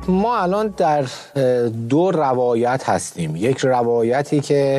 ما الان در دو روایت هستیم. یک روایتی که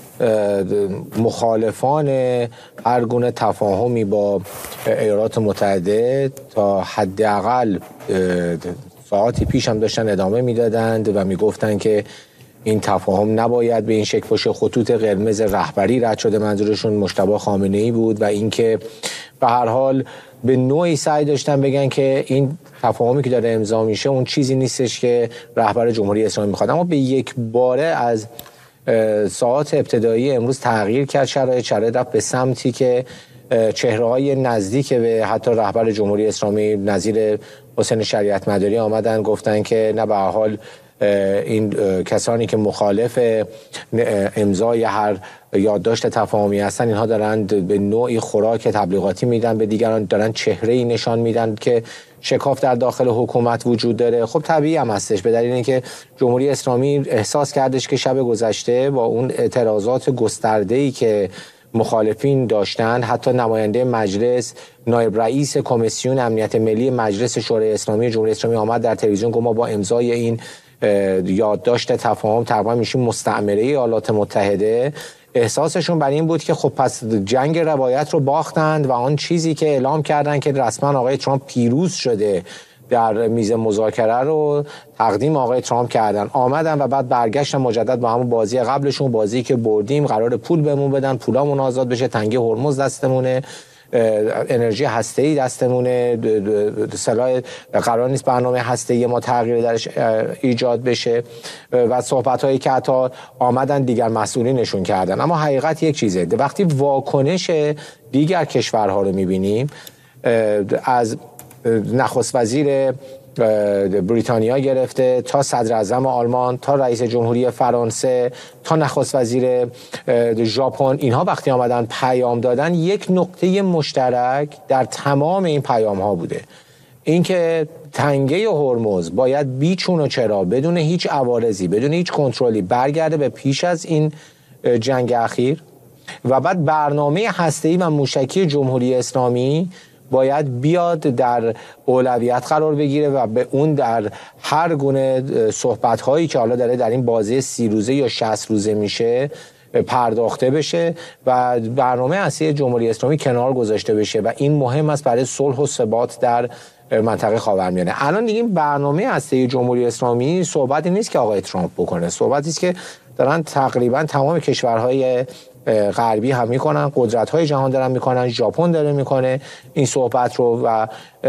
مخالفان هر گونه تفاهمی با ایالات متحده تا حداقل ساعتی پیش هم داشتن ادامه میدادند و میگفتند که این تفاهم نباید به این شکل باشه. خطوط قرمز رهبری رد شده، منظورشون مجتبی خامنه‌ای بود و اینکه به هر حال به نوعی سعی داشتن بگن که این تفاهمی که داره امضا میشه اون چیزی نیستش که رهبر جمهوری اسلامی میخواد. اما به یک باره از ساعات ابتدایی امروز تغییر کرد شرایط رفت به سمتی که چهره‌های نزدیک به حتی رهبر جمهوری اسلامی نظیر حسین شریعت مداری آمدن گفتن که نه، به هر حال این کسانی که مخالف امضای هر یادداشت تفاهمی هستن اینها دارند به نوعی خوراک تبلیغاتی میدن به دیگران، دارن چهره‌ای نشان میدن که شکاف در داخل حکومت وجود داره. خب طبیعی هم هستش، به دلیل اینکه جمهوری اسلامی احساس کردش که شب گذشته با اون اعتراضات گسترده‌ای که مخالفین داشتن، حتی نماینده مجلس، نایب رئیس کمیسیون امنیت ملی مجلس شورای اسلامی جمهوری اسلامی آمد در تلویزیون گفت ما با امضای این یادداشت تفاهم تقریبا میشیم مستعمره ایالات متحده. احساسشون بر این بود که خب پس جنگ روایت رو باختند و آن چیزی که اعلام کردن که رسما آقای ترامپ پیروز شده در میز مذاکره رو تقدیم آقای ترامپ کردن، آمدن و بعد برگشتن مجدد با همون بازی قبلشون، بازی که بردیم قرار پول بهمون بدن، پولامون آزاد بشه، تنگه هرمز دستمونه، انرژی هسته‌ای دستمونه، سلاح قرار نیست برنامه هسته‌ای ما تغییر درش ایجاد بشه و صحبت‌هایی که حتی آمدن دیگر مسئولینشون کردن. اما حقیقت یک چیزه، وقتی واکنش دیگر کشورها رو می‌بینیم، از نخست وزیر بریتانیا گرفته تا صدر اعظم آلمان تا رئیس جمهوری فرانسه تا نخست وزیر ژاپن، اینها وقتی آمدن پیام دادن یک نقطه مشترک در تمام این پیام ها بوده، اینکه تنگه هرمز باید بیچون و چرا بدون هیچ عوارضی، بدون هیچ کنترلی برگرده به پیش از این جنگ اخیر و بعد برنامه هسته‌ای و موشکی جمهوری اسلامی باید بیاد در اولویت قرار بگیره و به اون در هر گونه صحبت‌هایی که حالا داره در این بازی 30 روزه یا 60 روزه میشه پرداخته بشه و برنامه اصلی جمهوری اسلامی کنار گذاشته بشه و این مهم است برای صلح و ثبات در منطقه خاورمیانه. الان دیگه این برنامه اصلی جمهوری اسلامی صحبتی نیست که آقای ترامپ بکنه، صحبتی است که دارن تقریبا تمام کشورهای غربی هم میکنن، قدرت‌های جهان دارن میکنن، ژاپن داره میکنه این صحبت رو و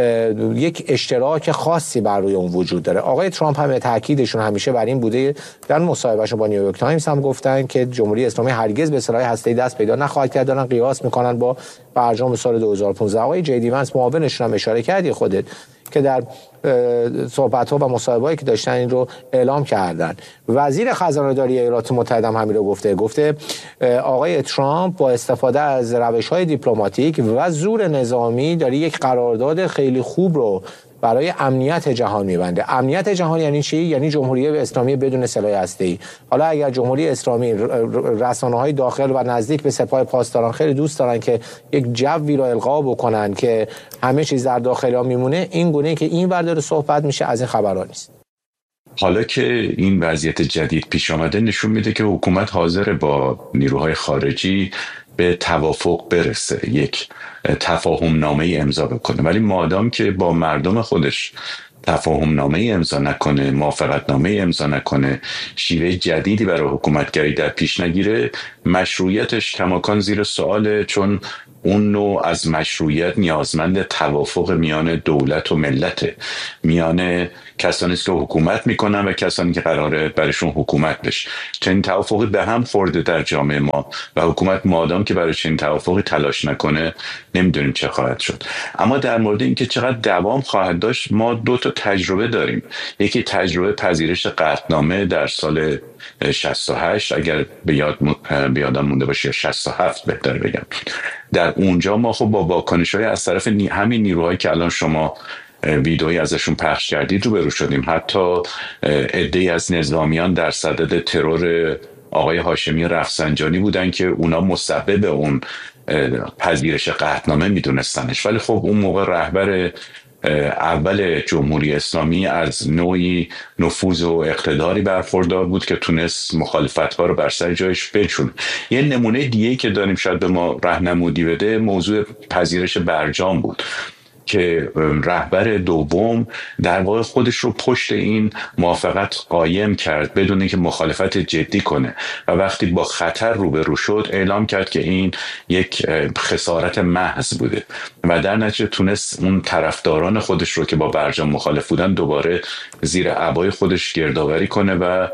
یک اشتراک خاصی بر روی اون وجود داره. آقای ترامپ هم تاکیدشون همیشه بر این بوده، در مصاحبهشون با نیویورک تایمز هم گفتن که جمهوری اسلامی هرگز به سلاح هسته‌ای دست پیدا نخواهد کرد. دارن قیاس میکنن با برجام سال 2015. آقای جی دی وانس معاونشون هم اشاره کردی خودت که در صحبت‌ها و مصاحبه‌ای که داشتن این رو اعلام کردن. وزیر خزانه‌داری ایالات متحده هم همین رو گفته آقای ترامپ با استفاده از روش‌های دیپلماتیک و زور نظامی داره یک قرارداد خیلی خوب رو برای امنیت جهان می‌بنده. امنیت جهان یعنی چی؟ یعنی جمهوری اسلامی بدون سلاح هسته‌ای. حالا اگر جمهوری اسلامی، رسانه‌های داخل و نزدیک به سپاه پاسداران خیلی دوست دارن که یک جوی رو القا بکنن که همه چیز در داخل ها میمونه، این گونه که این ور داره صحبت میشه از این خبرها نیست. حالا که این وضعیت جدید پیش آمده نشون میده که حکومت حاضر با نیروهای خارجی به توافق برسه، یک تفاهم نامه امضا بکنه، ولی مادام که با مردم خودش تفاهم نامه امضا نکنه، موافقت نامه امضا نکنه، شیوه جدیدی برای حکومتگری در پیش نگیره، مشروعیتش کماکان زیر سواله، چون اون نوع از مشروعیت نیازمند توافق میان دولت و ملت، میان کسانی که حکومت میکنن و کسانی که قراره برشون حکومت بشه. چنین توافقی به هم خورده در جامعه ما و حکومت مادام که برای چنین توافقی تلاش نکنه نمیدونیم چه خواهد شد. اما در مورد اینکه چقدر دوام خواهد داشت، ما 2 تا تجربه داریم. یکی تجربه پذیرش قطعنامه در سال 68 اگر به یادم مونده باشه، یا 67 بهتر بگم. در اونجا ما خب با واکنش‌های از طرف همین نیروهایی که الان شما ویدئویی ازشون پخش کردید روبرو شدیم. حتی عده‌ای از نظامیان در صدد ترور آقای هاشمی رفسنجانی بودن که اونا مسبب اون پذیرش قطعنامه میدونستنش، ولی خب اون موقع رهبر اول جمهوری اسلامی از نوعی نفوذ و اقتداری برخوردار بود که تونست مخالفت‌ها رو بر سر جایش بنشونه. یه نمونه دیگه که داریم شاید به ما راهنمایی بده موضوع پذیرش برجام بود که رهبر دوم در واقع خودش رو پشت این موافقت قایم کرد بدون اینکه مخالفت جدی کنه و وقتی با خطر روبرو شد اعلام کرد که این یک خسارت محض بوده و در نتیجه تونست اون طرفداران خودش رو که با برجام مخالف بودن دوباره زیر عبای خودش گردآوری کنه و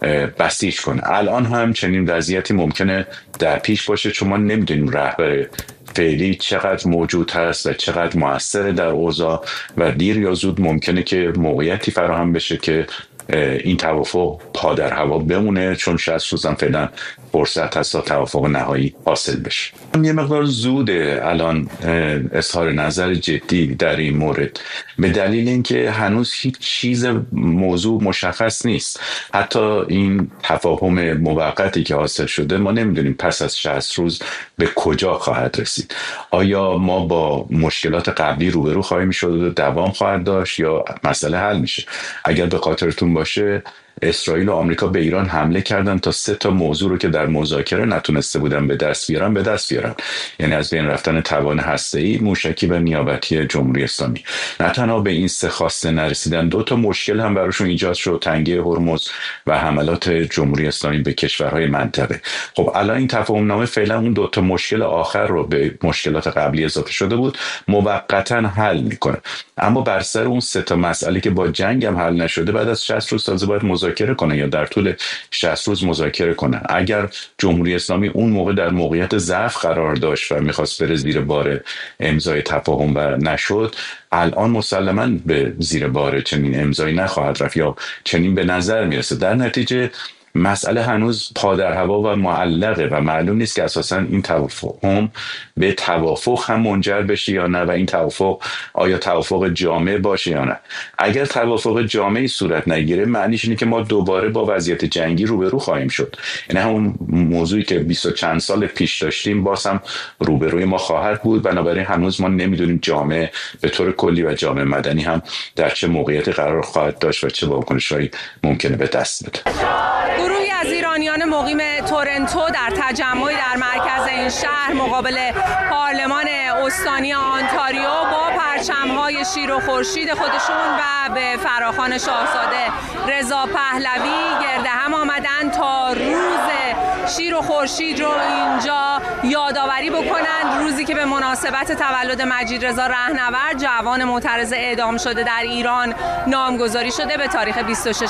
بسیج کنه. الان هم چنین وضعیتی ممکنه در پیش باشه چون ما نمیدونیم رهبر فعلی چقدر موجود هست و چقدر مؤثر در اوضاع و دیر یا زود ممکنه که موقعیتی فراهم بشه که این توافق پا در هوا بمونه چون 60 روز هم فعلا فرصت هست تا توافق نهایی حاصل بشه. یه مقدار زوده الان اظهار نظر جدی در این مورد به دلیل اینکه هنوز هیچ چیز موضوع مشخص نیست. حتی این تفاهم موقتی که حاصل شده ما نمیدونیم پس از 60 روز به کجا خواهد رسید. آیا ما با مشکلات قبلی روبرو خواهیم شد و دوام خواهد داشت یا مسئله حل میشه؟ اگر به خاطرتون باشه اسرائیل و آمریکا به ایران حمله کردن تا 3 موضوع رو که در مذاکره نتونسته بودن به دست بیارن، یعنی از بین رفتن توان هسته‌ای، موشکی و نیابتی جمهوری اسلامی. نه تنها به این 3 خواسته نرسیدن، 2 مشکل هم براشون ایجاد شد، تنگه هرمز و حملات جمهوری اسلامی به کشورهای منطقه. خب الان این تفاهم نامه فعلا اون 2 مشکل آخر رو به مشکلات قبلی اضافه شده بود موقتا حل میکنه، اما بر سر اون 3 مسئله که با جنگ هم حل نشده بعد از 60 روز تازه باید مذاکره کنه یا در طول 60 روز مذاکره کنه. اگر جمهوری اسلامی اون موقع در موقعیت ضعف قرار داشت و میخواست بره زیر بار امضای تفاهم و نشد، الان مسلماً به زیر بار چنین امضایی نخواهد رفت یا چنین به نظر میرسه. در نتیجه مسئله هنوز پا در هوا و معلقه و معلوم نیست که اساساً این توافق به توافق هم منجر بشه یا نه و این توافق آیا توافق جامع باشه یا نه. اگر توافق جامعی صورت نگیره معنیش اینه که ما دوباره با وضعیت جنگی روبرو خواهیم شد. یعنی همون موضوعی که 20 و چند سال پیش داشتیم باز هم روبروی ما خواهد بود. بنابراین هنوز ما نمیدونیم جامعه به طور کلی و جامعه مدنی هم در چه موقعیتی قرار خواهد داشت و چه واکنش‌هایی ممکنه به دست بده. گروهی از ایرانیان مقیم تورنتو در تجمعی در مرکز این شهر مقابل پارلمان استانی آنتاریو با پرچم‌های شیر و خورشید خودشون و به فراخوان شاهزاده رضا پهلوی گرد هم آمدن تا روز شیر و خورشید رو اینجا یادآوری بکنند. روزی که به مناسبت تولد مجید رضا رهنورد جوان معترض اعدام شده در ایران نامگذاری شده به تاریخ 26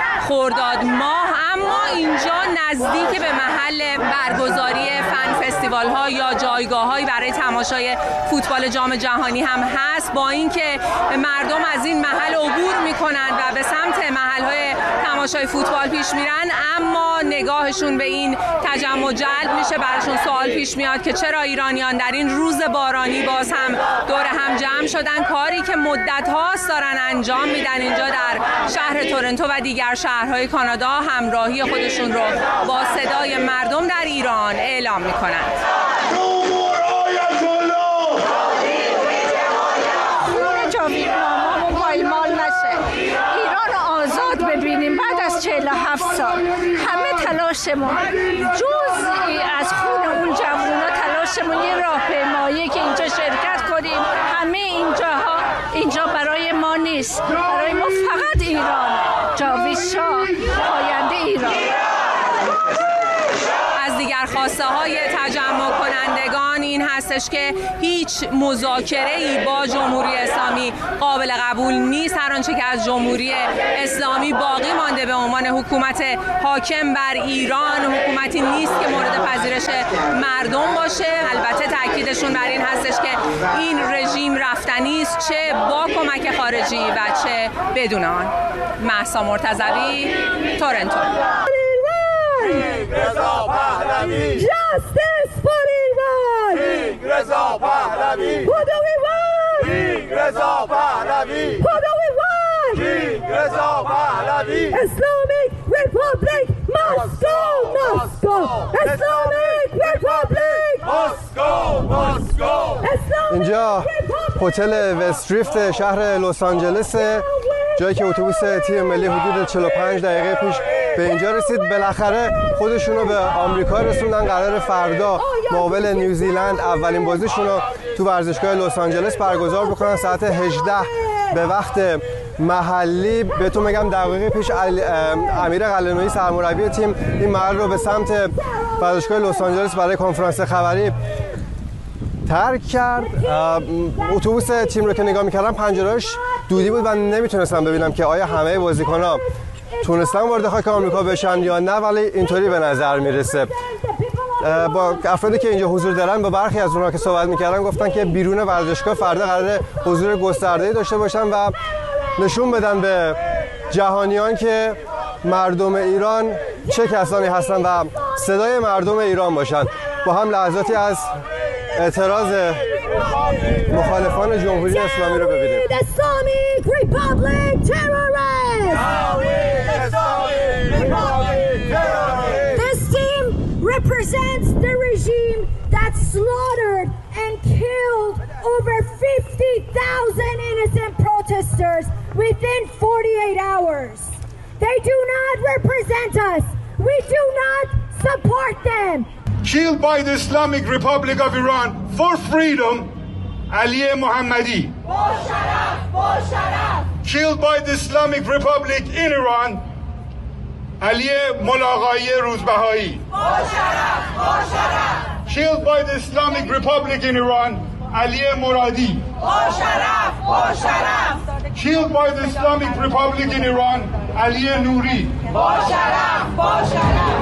خرداد ماه. اما اینجا نزدیک به محل برگزاری فن فستیوال ها یا جایگاه هایی برای تماشای فوتبال جام جهانی هم هست، با اینکه مردم از این محل عبور میکنند و به سمت محل های تماشای فوتبال پیش میرن، اما نگاهشون به این تجمع جلب میشه. براشون سوال پیش میاد که چرا ایرانیان در این روز بارانی باز هم دور هم جمع شدن، کاری که مدت هاست دارن انجام میدن اینجا در شهر تورنتو و دیگر شهرهای کانادا همراهی خودشون رو با صدای مردم در ایران اعلام میکنند. جاوید مامامون پایمال نشه، ایران آزاد ببینیم بعد از 47 سال. همه تلاشمون جزئی از خون اون جوونا، تلاشمون یه راهپیمایی که اینجا شرکت کنیم. همه اینجا برای ما نیست، برای ما فقط ایران. جاوید شاه آینده ایران. از دیگر خواسته های تجمع کنندگان این هستش که هیچ مذاکره‌ای با جمهوری اسلامی قابل قبول نیست. هر آنچه که از جمهوری اسلامی باقی مانده به عنوان حکومت حاکم بر ایران حکومتی نیست که مورد پذیرش مردم باشه. البته تاکیدشون بر این هستش که این رژیم رفتنی است، چه با کمک خارجی و چه بدون آن. مهسا مرتضوی، تورنتو. رضا پهلوی. Justice for Iran. رضا پهلوی. Who do we want? رضا پهلوی. Who do we want? رضا پهلوی. Islamic Republic Moscow, Moscow. Islamic Republic Moscow, Moscow. Islamic اینجا Republic هتل وستریفت شهر لس آنجلس، جایی که اتوبوس تیم ملی حدود 45 دقیقه پیش به اینجا رسید. بالاخره خودشونو به آمریکا رسوندن. قرار فردا مقابل نیوزیلند اولین بازیشون رو تو ورزشگاه لس آنجلس برگزار بکنن ساعت 18 به وقت محلی. بهتون میگم دقیقه پیش امیر قلعه‌نویی سرمربی تیم این محل رو به سمت ورزشگاه لس آنجلس برای کنفرانس خبری ترک کرد. اتوبوس تیم رو که نگاه می‌کردم پنجره‌اش دودی بود و نمیتونستم ببینم که آیا همه بازیکن‌ها تونستن وارد خاک آمریکا بشن یا نه، ولی اینطوری به نظر میرسه. با افرادی که اینجا حضور دارن با برخی از اونها که صحبت میکردن گفتن که بیرون ورزشگاه فردا قراره حضور گسترده‌ای داشته باشن و نشون بدن به جهانیان که مردم ایران چه کسانی هستن و صدای مردم ایران باشن. با هم لحظاتی از اعتراض مخالفان جمهوری اسلامی رو ببینیم. Islamic Republic terrorists! This team represents the regime that slaughtered and killed over 50,000 innocent protesters within 48 hours. They do not represent us. We do not support them. Killed by the Islamic Republic of Iran for freedom, Ali Mohammadi. Killed by the Islamic Republic in Iran, Ali Mulaqai Ruzbahai. Killed by the Islamic Republic in Iran, Ali Muradi. Killed by the Islamic Republic in Iran, Ali Nouri.